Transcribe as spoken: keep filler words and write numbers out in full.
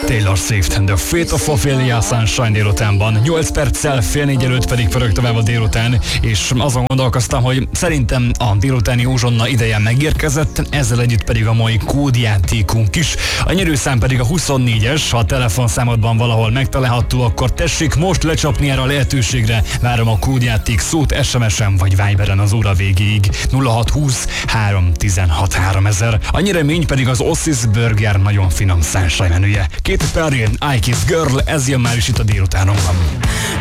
Taylor Swift, The Fate of Ophelia Sunshine délutánban. nyolc perccel fél négy előtt pedig pörög tovább a délután, és azon gondolkoztam, hogy szerintem a délutáni uzsonna ideje megérkezett, ezzel együtt pedig a mai kódjátékunk is. A nyerőszám pedig a huszonnégyes, ha a telefonszámodban valahol megtalálható, akkor tessék most lecsapni erre a lehetőségre. Várom a kódjáték szót es em es-en vagy Viberen az óra végéig. nulla hat húsz három tizenhat háromezer. A nyeremény pedig az Ossis Burger nagyon finom sunshine menüje. Katy Perry, I Kiss Girl, ez jön már is itt a délutánomban.